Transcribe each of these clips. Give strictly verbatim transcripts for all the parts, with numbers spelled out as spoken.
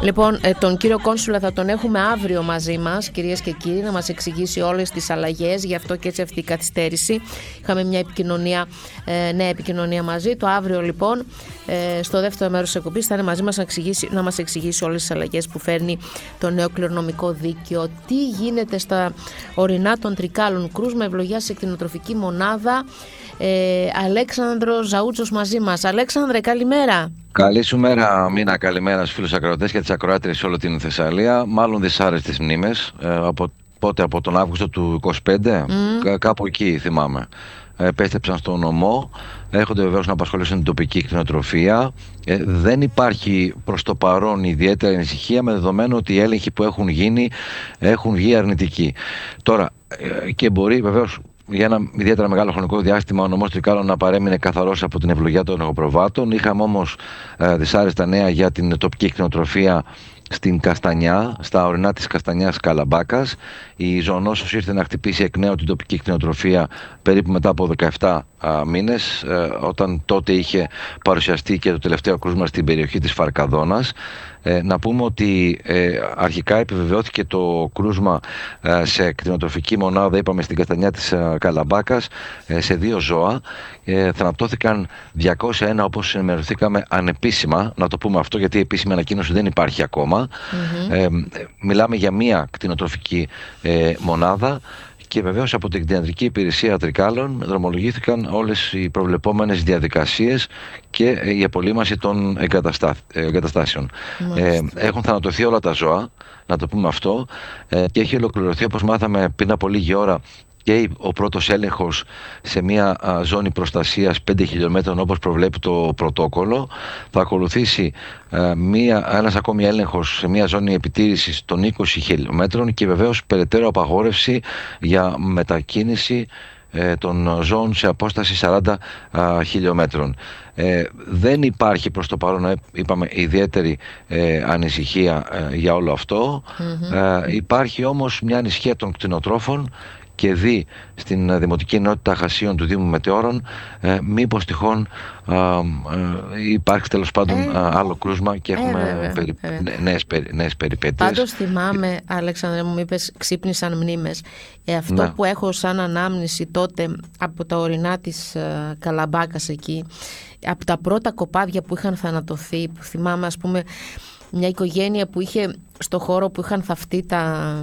Λοιπόν, τον κύριο Κόνσουλα θα τον έχουμε αύριο μαζί μας, κυρίες και κύριοι, να μας εξηγήσει όλες τις αλλαγές, γι' αυτό και έτσι αυτή η καθυστέρηση. Είχαμε μια επικοινωνία, νέα επικοινωνία μαζί. Το αύριο λοιπόν, στο δεύτερο μέρος της εκπομπής, θα είναι μαζί μας να, εξηγήσει, να μας εξηγήσει όλες τις αλλαγές που φέρνει το νέο κληρονομικό δίκαιο. Τι γίνεται στα ορεινά των Τρικάλων, κρούσμα ευλογίας σε κτηνοτροφική μονάδα. Ε, Αλέξανδρος Ζαούτσος μαζί μας. Αλέξανδρε, καλημέρα. Καλή σου μέρα, Μίνα. Καλημέρα στους φίλους ακροατές και τις ακροάτριες σε όλη την Θεσσαλία. Μάλλον δυσάρεστες μνήμες. Ε, από πότε, από τον Αύγουστο του είκοσι πέντε, mm. Κά, κάπου εκεί θυμάμαι. Επέστρεψαν στο νομό. Έρχονται βεβαίως να απασχολήσουν την τοπική κτηνοτροφία. Ε, δεν υπάρχει προς το παρόν ιδιαίτερη ανησυχία, με δεδομένο ότι οι έλεγχοι που έχουν γίνει έχουν βγει αρνητικοί. Τώρα, ε, και μπορεί βεβαίως για ένα ιδιαίτερα μεγάλο χρονικό διάστημα ο νομός Τρικάλων να παρέμεινε καθαρός από την ευλογία των εγωπροβάτων. Είχαμε όμως ε, δυσάρεστα νέα για την τοπική κτηνοτροφία στην Καστανιά, στα ορεινά της Καστανιάς Καλαμπάκας. Η ζωονόσος ήρθε να χτυπήσει εκ νέου την τοπική κτηνοτροφία περίπου μετά από δεκαεπτά α, μήνες, ε, όταν τότε είχε παρουσιαστεί και το τελευταίο κρούσμα στην περιοχή της Φαρκαδόνας. Ε, να πούμε ότι ε, αρχικά επιβεβαιώθηκε το κρούσμα ε, σε κτηνοτροφική μονάδα, είπαμε, στην Καστανιά της ε, Καλαμπάκας, ε, σε δύο ζώα. Ε, θανατώθηκαν διακόσια ένα, όπως ενημερωθήκαμε ανεπίσημα, να το πούμε αυτό γιατί η επίσημη ανακοίνωση δεν υπάρχει ακόμα. Mm-hmm. Ε, μιλάμε για μία κτηνοτροφική ε, μονάδα. Και βεβαίως από την κτηνιατρική υπηρεσία Τρικάλων δρομολογήθηκαν όλες οι προβλεπόμενες διαδικασίες και η απολύμαση των εγκαταστά... εγκαταστάσεων. Ε, έχουν θανατωθεί όλα τα ζώα, να το πούμε αυτό, ε, και έχει ολοκληρωθεί, όπως μάθαμε πριν από λίγη ώρα, και ο πρώτος έλεγχος σε μια α, ζώνη προστασίας πέντε χιλιόμετρων, όπως προβλέπει το πρωτόκολλο. Θα ακολουθήσει α, μια, ένας ακόμη έλεγχος σε μια ζώνη επιτήρησης των είκοσι χιλιόμετρων και βεβαίως περαιτέρω απαγόρευση για μετακίνηση ε, των ζώων σε απόσταση σαράντα α, χιλιόμετρων. Ε, δεν υπάρχει προς το παρόν, είπαμε, ιδιαίτερη ε, ανησυχία ε, για όλο αυτό. Mm-hmm. Ε, υπάρχει όμως μια ανησυχία των κτηνοτρόφων και δει στην Δημοτική Ενότητα Χασίων του Δήμου Μετεώρων ε, μήπως τυχόν ε, ε, υπάρχει τέλος πάντων ε, άλλο κρούσμα και έχουμε ε, βέβαια, περι, βέβαια. νέες, περι, νέες περιπέτειες. Πάντως θυμάμαι, Αλέξανδρε, μου είπες ξύπνησαν μνήμες. Ε, αυτό ναι. που έχω σαν ανάμνηση τότε από τα ορεινά της ε, Καλαμπάκας εκεί, από τα πρώτα κοπάδια που είχαν θανατωθεί, που θυμάμαι ας πούμε μια οικογένεια που είχε στο χώρο που είχαν θαυτεί τα...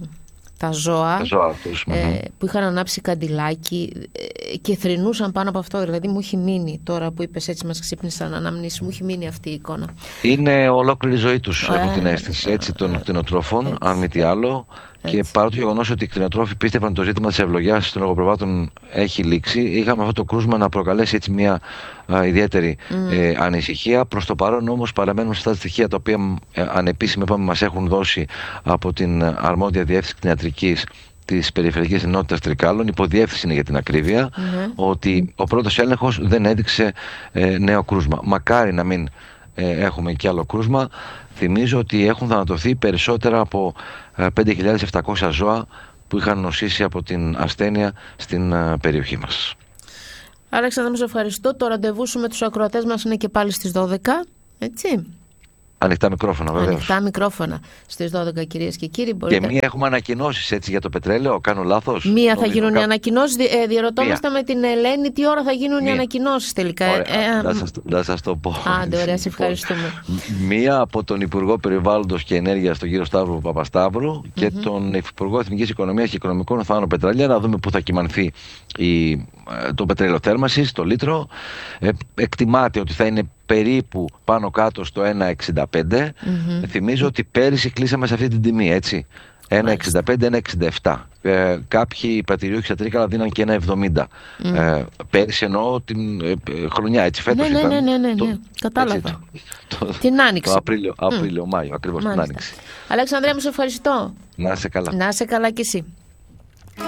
τα ζώα, τα ζώα τους, ε, που είχαν ανάψει καντιλάκι ε, και θρηνούσαν πάνω από αυτό. Δηλαδή μου έχει μείνει, τώρα που είπες έτσι μας ξύπνησαν αναμνήσεις, μου έχει μείνει αυτή η εικόνα. Είναι ολόκληρη ζωή τους, ε, έχω την αίσθηση, έτσι, των κτηνοτρόφων, αν μη τι άλλο. Έτσι. Και παρά το γεγονός ότι οι κτηνοτρόφοι πίστευαν ότι το ζήτημα της ευλογιάς των εγωπροβάτων έχει λήξει, είχαμε αυτό το κρούσμα να προκαλέσει έτσι μια α, ιδιαίτερη mm. ε, ανησυχία. Προς το παρόν όμως παραμένουν στα στοιχεία τα οποία ε, ανεπίσημα είπαμε, μας έχουν δώσει από την αρμόδια διεύθυνση κτηνιατρικής της Περιφερειακής Ενότητας Τρικάλων, υποδιεύθυνση είναι για την ακρίβεια, mm-hmm. ότι ο πρώτος έλεγχος δεν έδειξε ε, νέο κρούσμα. Μακάρι να μην ε, έχουμε κι άλλο κρούσμα. Θυμίζω ότι έχουν θανατωθεί περισσότερα από πέντε χιλιάδες επτακόσια ζώα που είχαν νοσήσει από την ασθένεια στην περιοχή μας. Αλέξανδρα, σε ευχαριστώ. Το ραντεβού σου με τους ακροατές μας είναι και πάλι στις δώδεκα, έτσι. Ανοιχτά μικρόφωνα, βεβαίως. Ανοιχτά μικρόφωνα στις δώδεκα, κυρίες και κύριοι. Μπορείτε... Και μία έχουμε ανακοινώσεις, έτσι, για το πετρέλαιο. Κάνω λάθος? Μία θα γίνουν οι ανακοινώσεις. Ε, διερωτώμαστε με την Ελένη τι ώρα θα γίνουν μία. οι ανακοινώσεις τελικά. Ωραία, ε, να, σας, να σας το πω. Άντε, ωραία, σε ευχαριστούμε. Μία από τον Υπουργό Περιβάλλοντος και Ενέργειας, τον κύριο Σταύρο Παπασταύρου, mm-hmm. και τον Υπουργό Εθνικής Οικονομίας και Οικονομικών, Θάνο Πετραλιά, να δούμε πού θα κυμανθεί η, το πετρέλαιο θέρμανσης, το λίτρο. Ε, εκτιμάται ότι θα είναι περίπου πάνω κάτω στο ένα εξήντα πέντε. Mm-hmm. Θυμίζω ότι πέρυσι κλείσαμε σε αυτή την τιμή, έτσι. ένα εξήντα πέντε, ένα εξήντα επτά. Ε, κάποιοι πρατηριούχοι στα Τρίκαλα δίναν και ένα εβδομήντα. Mm. Ε, πέρυσι εννοώ την ε, χρονιά, έτσι, φέτος ναι, ήταν. Ναι, ναι, ναι, το, ναι. Κατάλαβα. Έτσι, το, το, την Άνοιξη. Το Απρίλιο, Απρίλιο mm. Μάιο, ακριβώς την Άνοιξη. Αλέξανδρέα, μου σε ευχαριστώ. Να είσαι καλά. Να είσαι καλά κι εσύ.